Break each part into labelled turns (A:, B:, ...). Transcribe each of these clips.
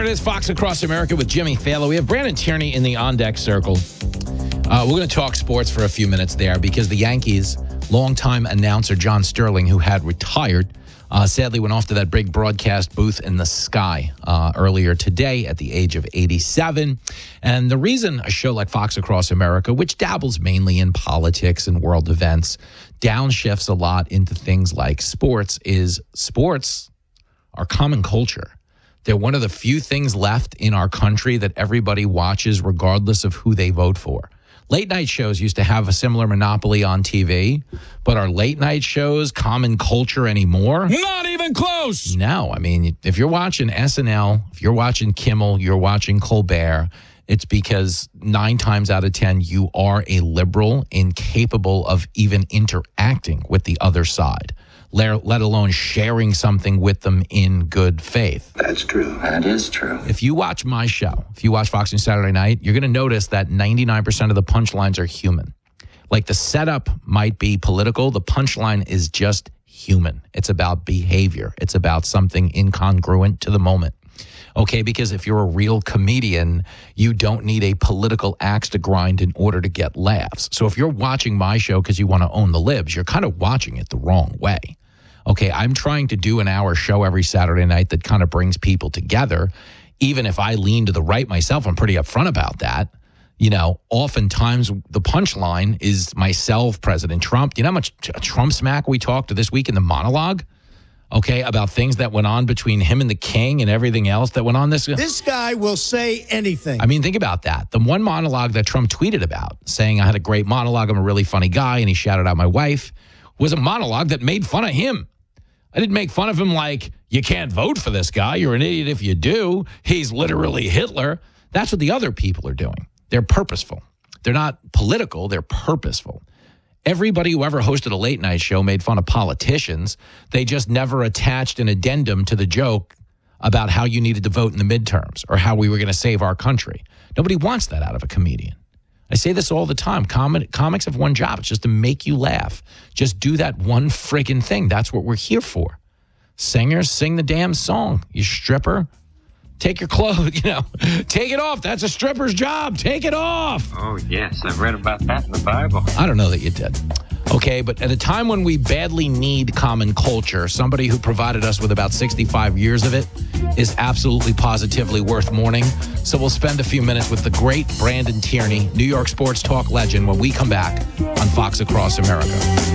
A: it is, Fox Across America with Jimmy Fallon. We have Brandon Tierney in the on-deck circle. We're going to talk sports for a few minutes there because the Yankees' longtime announcer, John Sterling, who had retired, sadly went off to that big broadcast booth in the sky earlier today at the age of 87. And the reason a show like Fox Across America, which dabbles mainly in politics and world events, downshifts a lot into things like sports, is sports are common culture. They're one of the few things left in our country that everybody watches regardless of who they vote for. Late night shows used to have a similar monopoly on TV, but are late night shows common culture anymore?
B: Not even close.
A: No. I mean, if you're watching SNL, if you're watching Kimmel, you're watching Colbert, it's because 9 times out of 10, you are a liberal, incapable of even interacting with the other side, let alone sharing something with them in good faith.
C: That's true. That is true.
A: If you watch my show, if you watch Fox News Saturday Night, you're going to notice that 99% of the punchlines are human. Like the setup might be political, the punchline is just human. It's about behavior. It's about something incongruent to the moment. Okay, because if you're a real comedian, you don't need a political axe to grind in order to get laughs. So if you're watching my show because you want to own the libs, you're kind of watching it the wrong way. Okay, I'm trying to do an hour show every Saturday night that kind of brings people together. Even if I lean to the right myself, I'm pretty upfront about that. You know, oftentimes the punchline is myself, President Trump. You know how much Trump smack we talked this week in the monologue? Okay, about things that went on between him and the king and everything else that went on.
D: This guy will say anything.
A: I mean, think about that. The one monologue that Trump tweeted about, saying I had a great monologue, I'm a really funny guy, and he shouted out my wife, was a monologue that made fun of him. I didn't make fun of him like, you can't vote for this guy. You're an idiot if you do. He's literally Hitler. That's what the other people are doing. They're purposeful. They're not political. They're purposeful. Everybody who ever hosted a late night show made fun of politicians. They just never attached an addendum to the joke about how you needed to vote in the midterms or how we were going to save our country. Nobody wants that out of a comedian. I say this all the time. Comics have one job. It's just to make you laugh. Just do that one friggin' thing. That's what we're here for. Singers, sing the damn song. You stripper, take your clothes, take it off. That's a stripper's job. Take it off.
C: Oh, yes. I've read about that in the Bible.
A: I don't know that you did. Okay, but at a time when we badly need common culture, somebody who provided us with about 65 years of it is absolutely positively worth mourning. So we'll spend a few minutes with the great Brandon Tierney, New York sports talk legend, when we come back on Fox Across America.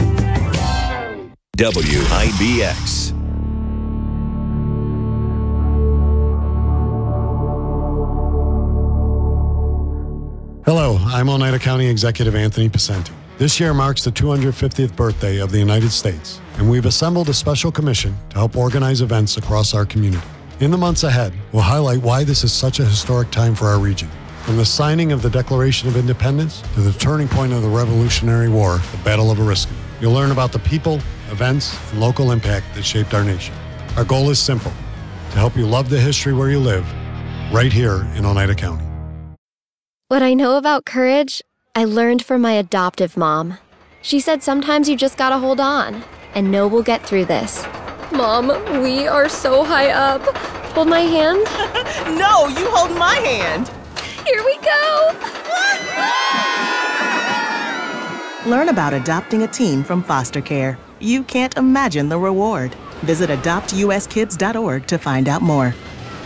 E: WIBX.
F: Hello, I'm Oneida County Executive Anthony Picenti. This year marks the 250th birthday of the United States, and we've assembled a special commission to help organize events across our community. In the months ahead, we'll highlight why this is such a historic time for our region. From the signing of the Declaration of Independence to the turning point of the Revolutionary War, the Battle of Oriskany. You'll learn about the people, events, and local impact that shaped our nation. Our goal is simple, to help you love the history where you live, right here in Oneida County.
G: What I know about courage, I learned from my adoptive mom. She said sometimes you just gotta hold on and know we'll get through this. Mom, we are so high up. Hold my hand.
H: No, you hold my hand.
G: Here we go.
H: Learn about adopting a teen from foster care. You can't imagine the reward. Visit adoptuskids.org to find out more.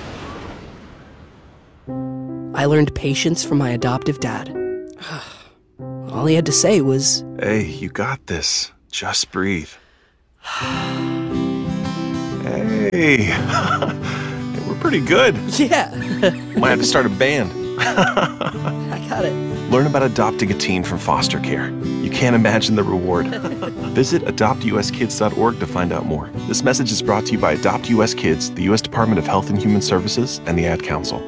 I: I learned patience from my adoptive dad. All he had to say was,
J: "Hey, you got this. Just breathe." Hey, we're pretty good.
I: Yeah.
J: Might have to start a band.
I: I got it.
J: Learn about adopting a teen from foster care. You can't imagine the reward. Visit adoptuskids.org to find out more. This message is brought to you by Adopt US Kids, the U.S. Department of Health and Human Services, and the Ad Council.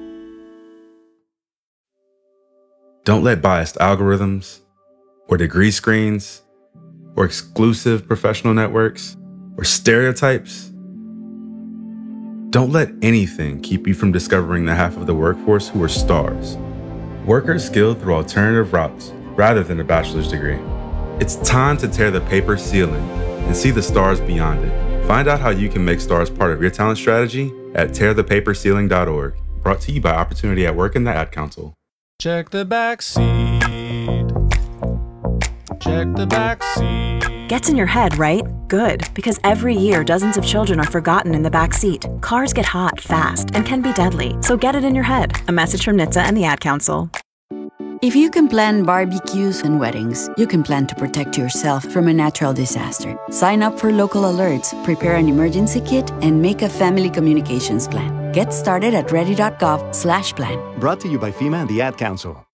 K: Don't let biased algorithms, or degree screens, or exclusive professional networks, or stereotypes, don't let anything keep you from discovering the half of the workforce who are stars. Workers skilled through alternative routes rather than a bachelor's degree. It's time to tear the paper ceiling and see the stars beyond it. Find out how you can make stars part of your talent strategy at tearthepaperceiling.org. Brought to you by Opportunity at Work and the Ad Council.
B: Check the back seat. Check the back seat.
L: Gets in your head, right? Good, because every year dozens of children are forgotten in the back seat. Cars get hot fast and can be deadly, so get it in your head. A message from NHTSA and the Ad Council.
M: If you can plan barbecues and weddings, you can plan to protect yourself from a natural disaster. Sign up for local alerts, prepare an emergency kit, and make a family communications plan. Get started at ready.gov/plan.
E: Brought to you by FEMA and the Ad Council.